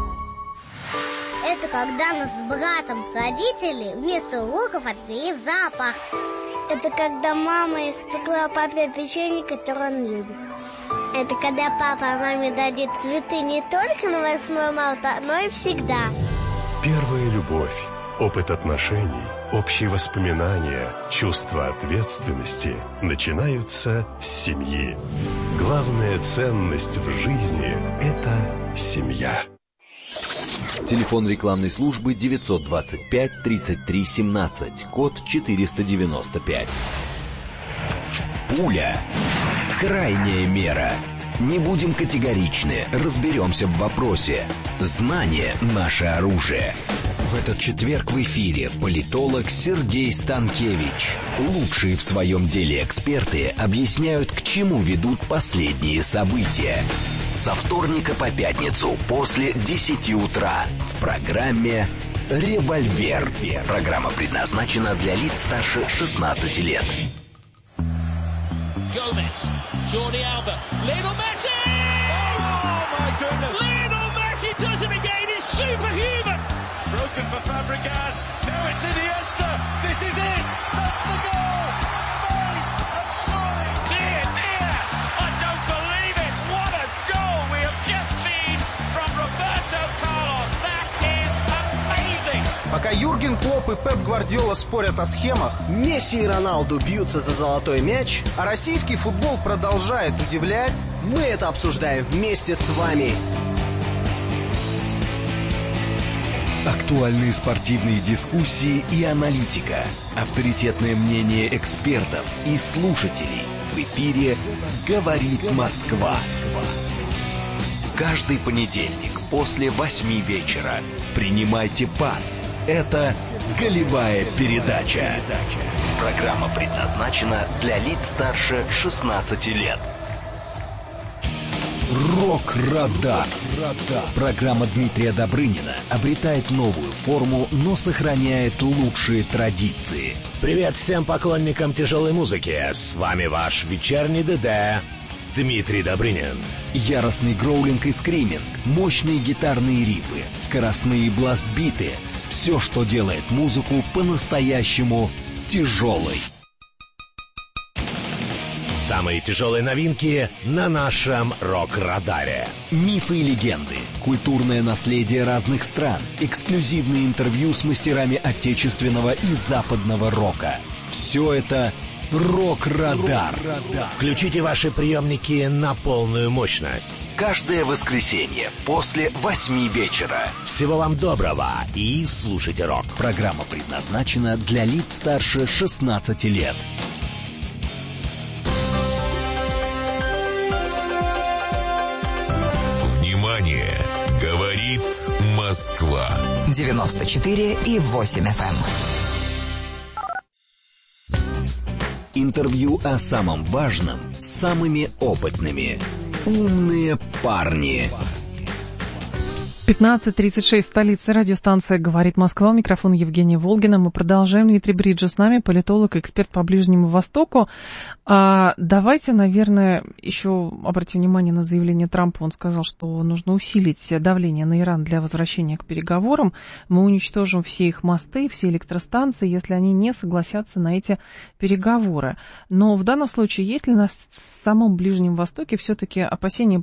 Это когда нас с братом родители вместо уроков отвели в зоопарк. Это когда мама испекла папе печенье, которое он любит. Это когда папа маме дадит цветы не только на 8 марта, но и всегда. Первая любовь, опыт отношений, общие воспоминания, чувство ответственности начинаются с семьи. Главная ценность в жизни – это семья. Телефон рекламной службы 925 33 17, код 495. Пуля. Крайняя мера. Не будем категоричны, разберемся в вопросе. Знание – наше оружие. В этот четверг в эфире политолог Сергей Станкевич. Лучшие в своем деле эксперты объясняют, к чему ведут последние события. Со вторника по пятницу после 10 утра в программе «Револьвер». Программа предназначена для лиц старше 16 лет. Gomez, Jordi Alba, Lionel Messi! Oh my goodness! Lionel Messi does it again, he's superhuman! Broken for Fabregas, now it's Iniesta, this is it! That's the goal! Spain have soared! Dear, dear! I don't believe it! What a goal we have just seen from Roberto Carlos! That is amazing! Пока Юрген Клопп и Пеп Гвардиола спорят о схемах, Месси и Роналду бьются за золотой мяч, а российский футбол продолжает удивлять, мы это обсуждаем вместе с вами. Актуальные спортивные дискуссии и аналитика, авторитетное мнение экспертов и слушателей. В эфире «Говорит Москва». Каждый понедельник после 8 вечера принимайте пас. Это «Голевая передача». Программа предназначена для лиц старше 16 лет. Рок-радар. Программа Дмитрия Добрынина обретает новую форму, но сохраняет лучшие традиции. Привет всем поклонникам тяжелой музыки. С вами ваш вечерний ДД Дмитрий Добрынин. Яростный гроулинг и скриминг, мощные гитарные рифы, скоростные бласт-биты. Все, что делает музыку по-настоящему тяжелой. Самые тяжелые новинки на нашем рок-радаре. Мифы и легенды, культурное наследие разных стран, эксклюзивные интервью с мастерами отечественного и западного рока. Все это «Рок-радар». Включите ваши приемники на полную мощность. Каждое воскресенье после 8 вечера. Всего вам доброго и слушайте рок. Программа предназначена для лиц старше 16 лет. Внимание! Говорит Москва. 94,8 FM. Интервью о самом важном с самыми опытными. Умные парни. 15:36, столица, радиостанция «Говорит Москва», микрофон Евгения Волгина. Мы продолжаем. Дмитрий Бриджа с нами, политолог, эксперт по Ближнему Востоку. Давайте, наверное, еще обратим внимание на заявление Трампа. Он сказал, что нужно усилить давление на Иран для возвращения к переговорам. Мы уничтожим все их мосты, все электростанции, если они не согласятся на эти переговоры. Но в данном случае, есть ли на самом Ближнем Востоке все-таки опасения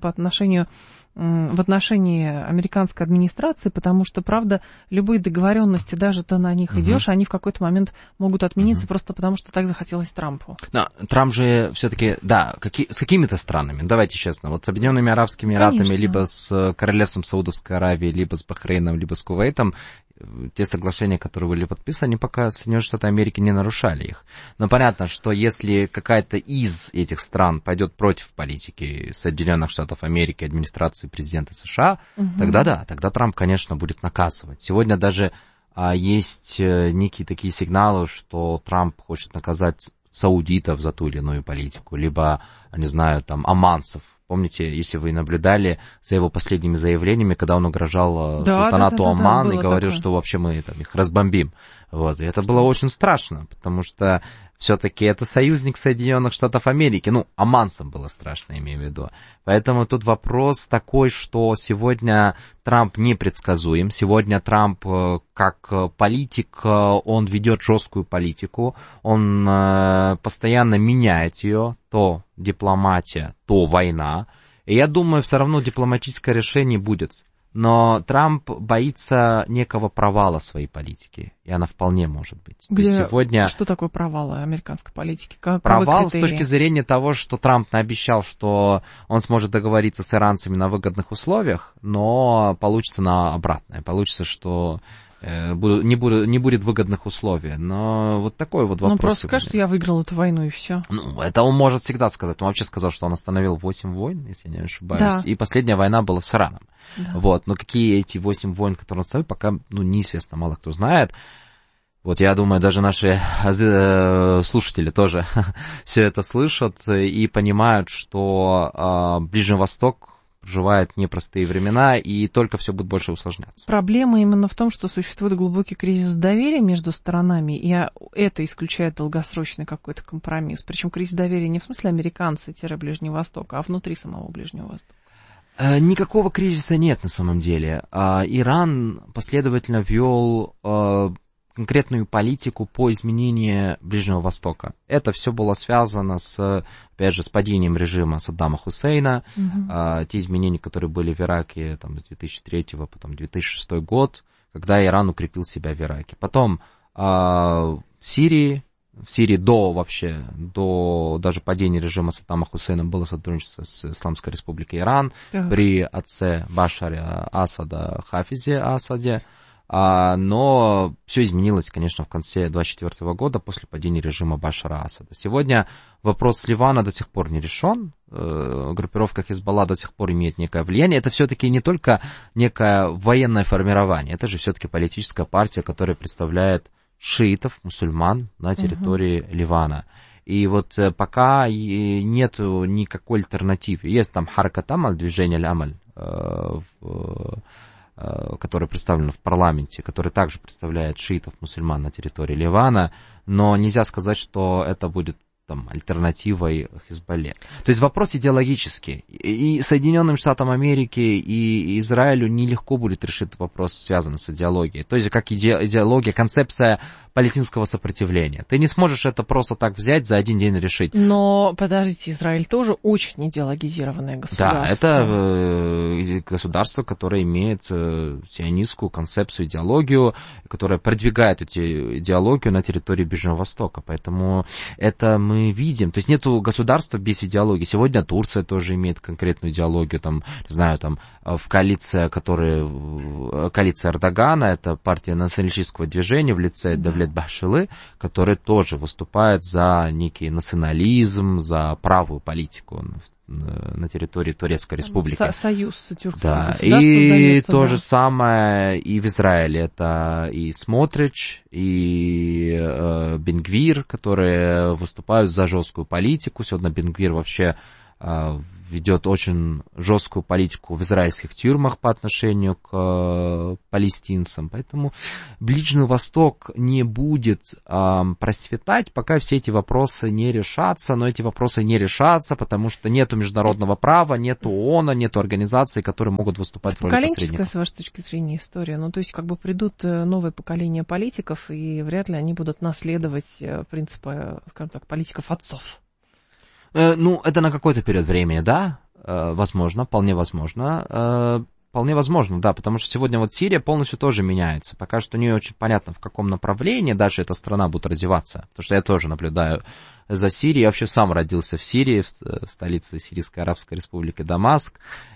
в отношении американской администрации, потому что, правда, любые договоренности, даже ты на них идешь, они в какой-то момент могут отмениться просто потому, что так захотелось Трампу. Но Трамп же все-таки, да, с какими-то странами, давайте честно, вот с Объединенными Арабскими Эмиратами, либо с Королевством Саудовской Аравии, либо с Бахрейном, либо с Кувейтом, те соглашения, которые были подписаны, пока Соединенные Штаты Америки не нарушали их. Но понятно, что если какая-то из этих стран пойдет против политики Соединенных Штатов Америки, администрации президента США, тогда да, тогда Трамп, конечно, будет наказывать. Сегодня даже есть некие такие сигналы, что Трамп хочет наказать саудитов за ту или иную политику, либо, не знаю, там, оманцев. Помните, если вы наблюдали за его последними заявлениями, когда он угрожал султанату Оман и говорил, такое, что вообще мы там их разбомбим. Вот. И это было очень страшно, потому что все-таки это союзник Соединенных Штатов Америки. Ну, оманцам было страшно, имею в виду. Поэтому тут вопрос такой, что сегодня Трамп непредсказуем. Сегодня Трамп, как политик, он ведет жесткую политику. Он постоянно меняет ее. То дипломатия, то война. И я думаю, все равно дипломатическое решение будет. Но Трамп боится некого провала своей политики, и она вполне может быть. Сегодня... Что такое провал американской политики? Провал с точки зрения того, что Трамп наобещал, что он сможет договориться с иранцами на выгодных условиях, но получится на обратное. Получится, что не будет выгодных условий. Но вот такой вот вопрос. Он просто скажет, что я выиграл эту войну, и все. Ну, это он может всегда сказать. Он вообще сказал, что он остановил 8 войн, если я не ошибаюсь. Да. И последняя война была с Ираном. Да. Вот. Но какие эти 8 войн, которые он остановил, пока неизвестно, мало кто знает. Вот я думаю, даже наши слушатели тоже все это слышат и понимают, что Ближний Восток проживает непростые времена, и только все будет больше усложняться. Проблема именно в том, что существует глубокий кризис доверия между сторонами, и это исключает долгосрочный какой-то компромисс. Причем кризис доверия не в смысле американцы-Ближнего Востока, а внутри самого Ближнего Востока. Никакого кризиса нет на самом деле. Иран последовательно вел конкретную политику по изменению Ближнего Востока. Это все было связано опять же, с падением режима Саддама Хусейна. Те изменения, которые были в Ираке там, с 2003 по 2006 год, когда Иран укрепил себя в Ираке. Потом в Сирии до даже падения режима Саддама Хусейна было сотрудничество с Исламской Республикой Иран при отце Башаре Асада Хафизе Асаде. но все изменилось, конечно, в конце 2024 года после падения режима Башара Асада. Сегодня вопрос с Ливана до сих пор не решен, группировка Хизбалла до сих пор имеет некое влияние. Это все-таки не только некое военное формирование, это же все-таки политическая партия, которая представляет шиитов, мусульман на территории Ливана. И вот пока нет никакой альтернативы. Есть там Харакат Амаль, движение Аль-Амаль, которое представлено в парламенте, который также представляет шиитов, мусульман на территории Ливана, но нельзя сказать, что это будет там альтернативой Хизбалле. То есть вопрос идеологический. И Соединенным Штатам Америки, и Израилю нелегко будет решить вопрос, связанный с идеологией. То есть как идеология, концепция палестинского сопротивления. Ты не сможешь это просто так взять за один день решить. Но, подождите, Израиль тоже очень идеологизированное государство. Да, это государство, которое имеет сионистскую концепцию, идеологию, которая продвигает эту идеологию на территории Ближнего Востока. Поэтому это мы видим. То есть нету государства без идеологии. Сегодня Турция тоже имеет конкретную идеологию. Там, не знаю, там в коалиция Эрдогана, это партия националистического движения в лице Давлет Бахшилы, который тоже выступает за некий национализм, за правую политику на территории Турецкой Республики. Союз тюркских государств. И то же самое и в Израиле. Это и Смотрич, и Бен-Гвир, которые выступают за жесткую политику. Сегодня Бен-Гвир вообще ведет очень жесткую политику в израильских тюрьмах по отношению к палестинцам. Поэтому Ближний Восток не будет процветать, пока все эти вопросы не решатся. Но эти вопросы не решатся, потому что нету международного права, нету ООН, нету организаций, которые могут выступать в роли посредников. Поколенческая, с вашей точки зрения, история. Ну, то есть, как бы придут новые поколения политиков, и вряд ли они будут наследовать принципы, скажем так, политиков отцов. Ну, это на какой-то период времени, да, возможно, вполне возможно. Вполне возможно, да, потому что сегодня вот Сирия полностью тоже меняется. Пока что не очень понятно, в каком направлении дальше эта страна будет развиваться. Потому что я тоже наблюдаю за Сирией. Я вообще сам родился в Сирии, в столице Сирийской Арабской Республики Дамаск.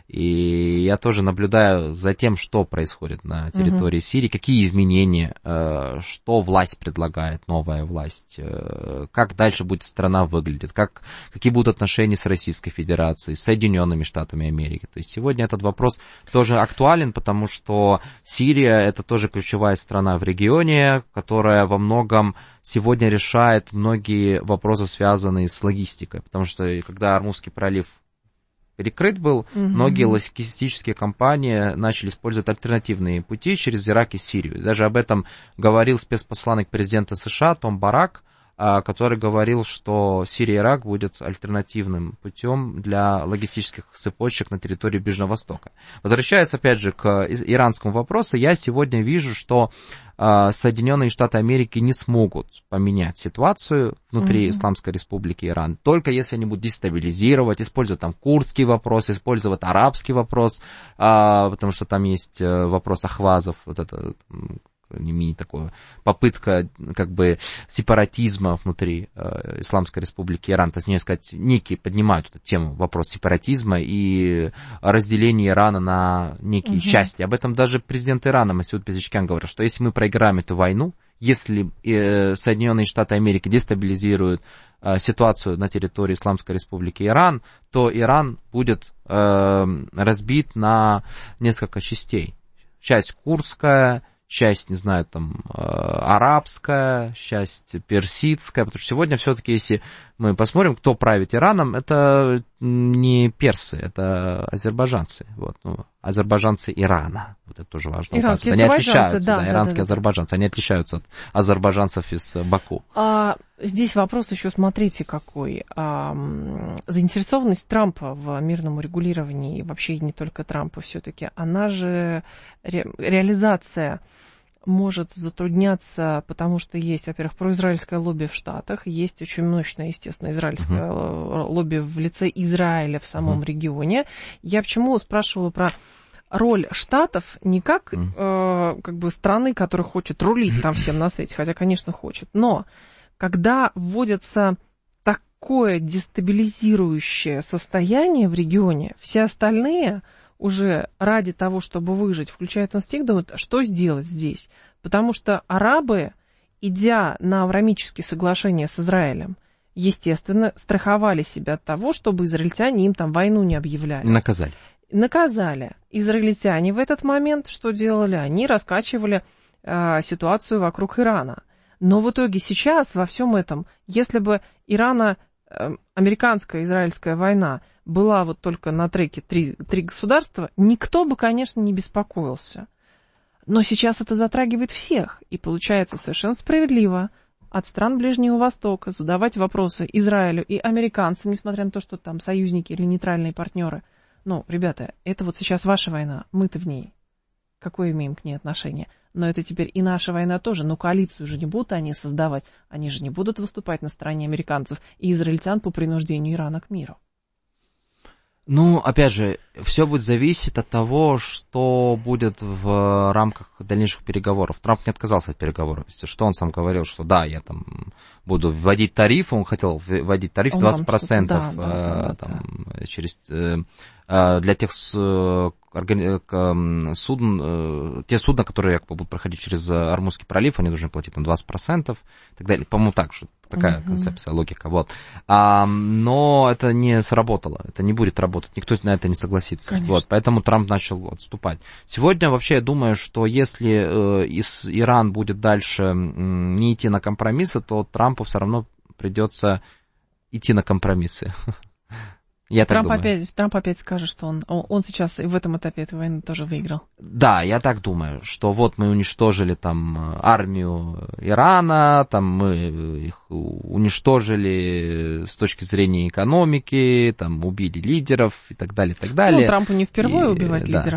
И я тоже наблюдаю за тем, что происходит на территории Сирии, какие изменения, что власть предлагает, новая власть, как дальше будет страна выглядеть, какие будут отношения с Российской Федерацией, с Соединенными Штатами Америки. То есть сегодня этот вопрос тоже актуален, потому что Сирия — это тоже ключевая страна в регионе, которая во многом сегодня решает многие вопросы, связанные с логистикой. Потому что когда Ормузский пролив перекрыт был, многие логистические компании начали использовать альтернативные пути через Ирак и Сирию. Даже об этом говорил спецпосланник президента США Том Барак, который говорил, что Сирия и Ирак будет альтернативным путем для логистических цепочек на территории Ближнего Востока. Возвращаясь опять же к иранскому вопросу, я сегодня вижу, что Соединенные Штаты Америки не смогут поменять ситуацию внутри Исламской Республики Иран, только если они будут дестабилизировать, использовать там курдский вопрос, использовать арабский вопрос, потому что там есть вопрос ахвазов, вот это не менее такое попытка как бы сепаратизма внутри Исламской Республики Иран, то есть, не сказать, некие поднимают эту тему, вопрос сепаратизма и разделения Ирана на некие части. Об этом даже президент Ирана Масуд Пезешкян говорил, что если мы проиграем эту войну, если Соединенные Штаты Америки дестабилизируют ситуацию на территории Исламской Республики Иран, то Иран будет разбит на несколько частей. Часть курдская, часть, не знаю, там, арабская, часть персидская, потому что сегодня все-таки, если мы посмотрим, кто правит Ираном, это не персы, это азербайджанцы, вот, ну, азербайджанцы Ирана, вот это тоже важно указать. Они отличаются, да, иранские азербайджанцы, они отличаются от азербайджанцев из Баку. Здесь вопрос еще, смотрите, какой. Заинтересованность Трампа в мирном урегулировании, и вообще не только Трампа все-таки, она же, реализация может затрудняться, потому что есть, во-первых, произраильское лобби в Штатах, есть очень мощное, естественно, израильское лобби в лице Израиля в самом регионе. Я почему спрашивала про роль Штатов не как, как бы страны, которая хочет рулить там всем на свете, хотя, конечно, хочет, но когда вводится такое дестабилизирующее состояние в регионе, все остальные уже ради того, чтобы выжить, включает инстинкт, думают, что сделать здесь. Потому что арабы, идя на авраамические соглашения с Израилем, естественно, страховали себя от того, чтобы израильтяне им там войну не объявляли. Наказали. Израильтяне в этот момент что делали? Они раскачивали ситуацию вокруг Ирана. Но в итоге сейчас во всем этом, если бы американская израильская война была вот только на треке три государства, никто бы, конечно, не беспокоился. Но сейчас это затрагивает всех, и получается совершенно справедливо от стран Ближнего Востока задавать вопросы Израилю и американцам, несмотря на то, что там союзники или нейтральные партнеры. Ну, ребята, это вот сейчас ваша война, мы-то в ней. Какое имеем к ней отношение? Но это теперь и наша война тоже. Но коалицию же не будут они создавать. Они же не будут выступать на стороне американцев и израильтян по принуждению Ирана к миру. Ну, опять же, все будет зависеть от того, что будет в рамках дальнейших переговоров. Трамп не отказался от переговоров. Что он сам говорил, что да, я там буду вводить тариф, он хотел вводить тариф 20% через для тех судн, те судна, которые якобы будут проходить через Ормузский пролив, они должны платить там 20% и так далее. По-моему, так, что такая концепция, логика, вот. Но это не сработало, это не будет работать, никто на это не согласится. Вот, поэтому Трамп начал отступать. Сегодня вообще я думаю, что если Иран будет дальше не идти на компромиссы, то Трампу все равно придется идти на компромиссы. Трамп опять скажет, что он сейчас в этом этапе этой войны тоже выиграл. Да, я так думаю, что вот мы уничтожили там армию Ирана, там мы их уничтожили с точки зрения экономики, там убили лидеров и так далее, и так далее. Ну, Трампу не впервые убивать лидеров.